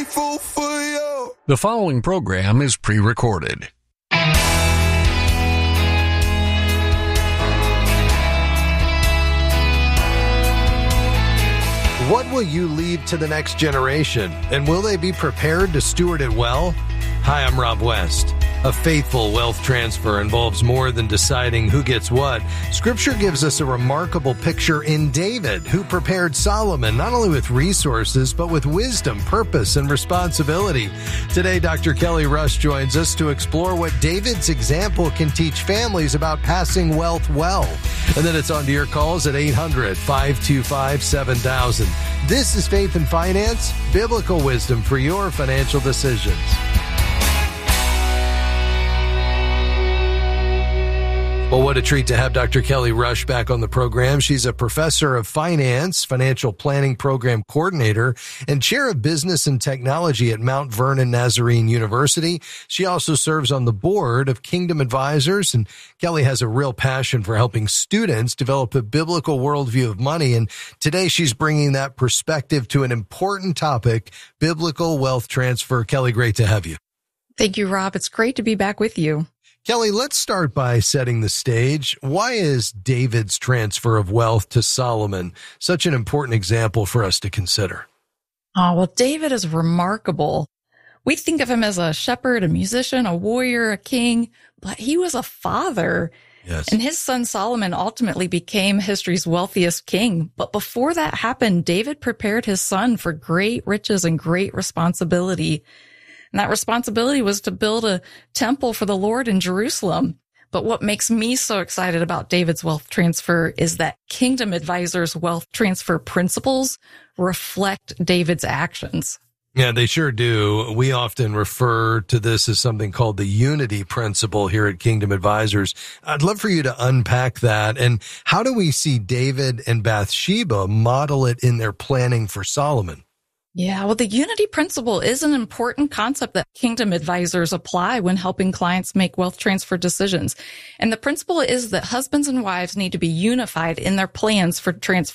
grateful for you. The following program is pre-recorded. What will you leave to the next generation, and will they be prepared to steward it well? Hi, I'm Rob West. A faithful wealth transfer involves more than deciding who gets what. Scripture gives us a remarkable picture in David, who prepared Solomon not only with resources, but with wisdom, purpose, and responsibility. Today, Dr. Kelly Rush joins us to explore what David's example can teach families about passing wealth well. And then it's on to your calls at 800-525-7000. This is Faith and Finance, biblical wisdom for your financial decisions. Well, what a treat to have Dr. Kelly Rush back on the program. She's a professor of finance, financial planning program coordinator, and chair of business and technology at Mount Vernon Nazarene University. She also serves on the board of Kingdom Advisors, and Kelly has a real passion for helping students develop a biblical worldview of money. And today she's bringing that perspective to an important topic, biblical wealth transfer. Kelly, great to have you. Thank you, Rob. It's great to be back with you. Kelly, let's start by setting the stage. Why is David's transfer of wealth to Solomon such an important example for us to consider? Oh, well, David is remarkable. We think of him as a shepherd, a musician, a warrior, a king, but he was a father. Yes. And his son Solomon ultimately became history's wealthiest king. But before that happened, David prepared his son for great riches and great responsibility. And that responsibility was to build a temple for the Lord in Jerusalem. But what makes me so excited about David's wealth transfer is that Kingdom Advisors' wealth transfer principles reflect David's actions. Yeah, they sure do. We often refer to this as something called the unity principle here at Kingdom Advisors. I'd love for you to unpack that. And how do we see David and Bathsheba model it in their planning for Solomon? Yeah, well, the unity principle is an important concept that Kingdom Advisors apply when helping clients make wealth transfer decisions. And the principle is that husbands and wives need to be unified in their plans for